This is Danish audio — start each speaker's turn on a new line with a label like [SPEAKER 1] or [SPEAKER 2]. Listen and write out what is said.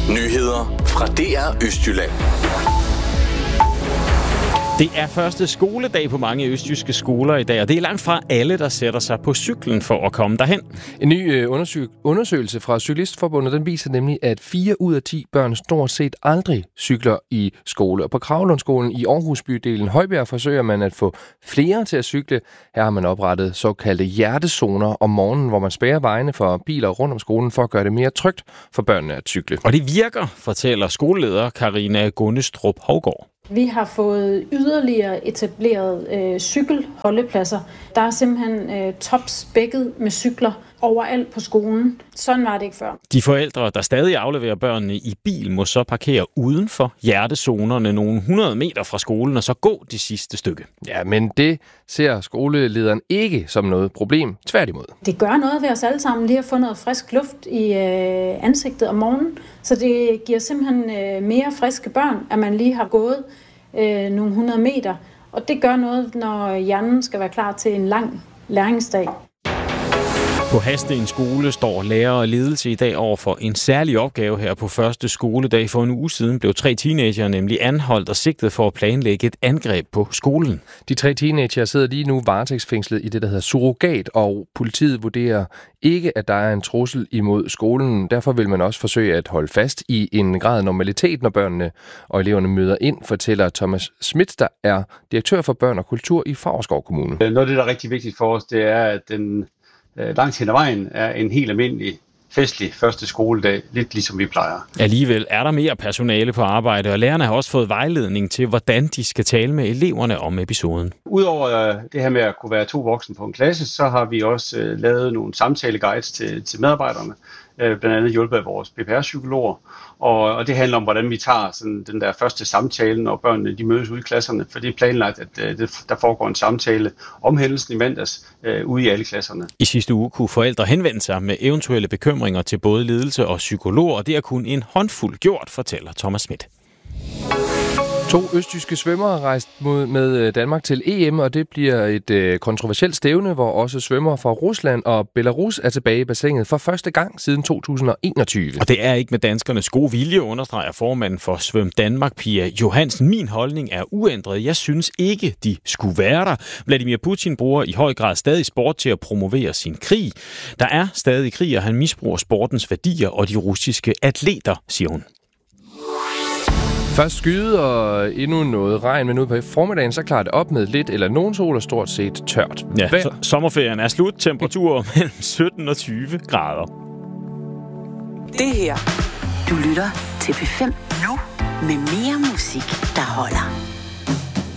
[SPEAKER 1] Nyheder fra DR Østjylland.
[SPEAKER 2] Det er første skoledag på mange østjyske skoler i dag, og det er langt fra alle, der sætter sig på cyklen for at komme derhen.
[SPEAKER 3] En ny undersøgelse fra Cyklistforbundet, den viser nemlig, at 4 ud af 10 børn stort set aldrig cykler i skole. Og på Kravlundskolen i Aarhus bydelen Højbjerg forsøger man at få flere til at cykle. Her har man oprettet såkaldte hjertezoner om morgenen, hvor man spærrer vejene for biler rundt om skolen for at gøre det mere trygt for børnene at cykle.
[SPEAKER 2] Og det virker, fortæller skoleleder Karina Gunnestrup Hovgaard.
[SPEAKER 4] Vi har fået yderligere etableret cykelholdepladser. Der er simpelthen topspækket med cykler overalt på skolen. Sådan var det ikke før.
[SPEAKER 2] De forældre, der stadig afleverer børnene i bil, må så parkere uden for hjertezonerne nogle 100 meter fra skolen og så gå det sidste stykke.
[SPEAKER 3] Ja, men det ser skolelederen ikke som noget problem. Tværtimod.
[SPEAKER 4] Det gør noget ved os alle sammen lige at få noget frisk luft i ansigtet om morgenen. Så det giver simpelthen mere friske børn, at man lige har gået nogle 100 meter. Og det gør noget, når hjernen skal være klar til en lang læringsdag.
[SPEAKER 2] På Hadsten skole står lærer og ledelse i dag over for en særlig opgave her på første skoledag. For en uge siden blev 3 teenager nemlig anholdt og sigtet for at planlægge et angreb på skolen.
[SPEAKER 3] De 3 teenager sidder lige nu varetægtsfængslet i det, der hedder surrogat, og politiet vurderer ikke, at der er en trussel imod skolen. Derfor vil man også forsøge at holde fast i en grad af normalitet, når børnene og eleverne møder ind, fortæller Thomas Schmidt, der er direktør for børn og kultur i Favrskov Kommune.
[SPEAKER 5] Noget af det, der er rigtig vigtigt for os, det er, at den langt hen ad vejen er en helt almindelig festlig første skoledag, lidt ligesom vi plejer.
[SPEAKER 2] Alligevel er der mere personale på arbejde, og lærerne har også fået vejledning til, hvordan de skal tale med eleverne om episoden.
[SPEAKER 5] Udover det her med at kunne være 2 voksne på en klasse, så har vi også lavet nogle samtaleguides til medarbejderne, blandt andet hjulpet af vores PPR-psykologer, og det handler om, hvordan vi tager sådan den der første samtale, når børnene de mødes ude i klasserne, for det er planlagt, at der foregår en samtale om hændelsen i mandags ude i alle klasserne.
[SPEAKER 2] I sidste uge kunne forældre henvende sig med eventuelle bekymringer til både ledelse og psykologer, og det er kun en håndfuld gjort, fortæller Thomas Schmidt.
[SPEAKER 3] 2 østjyske svømmere har rejst med Danmark til EM, og det bliver et kontroversielt stævne, hvor også svømmere fra Rusland og Belarus er tilbage i bassinet for første gang siden 2021.
[SPEAKER 2] Og det er ikke med danskernes gode vilje, understreger formanden for Svøm Danmark, Pia Johansen. Min holdning er uændret. Jeg synes ikke, de skulle være der. Vladimir Putin bruger i høj grad stadig sport til at promovere sin krig. Der er stadig krig, og han misbruger sportens værdier og de russiske atleter, siger hun.
[SPEAKER 3] Først skyde og endnu noget regn, men ude på formiddagen så klarer det op med lidt eller nogen sol og stort set tørt.
[SPEAKER 2] Ja, sommerferien er slut. Temperaturer mellem 17 og 20 grader.
[SPEAKER 6] Det her, du lytter til P5 nu med mere musik, der holder.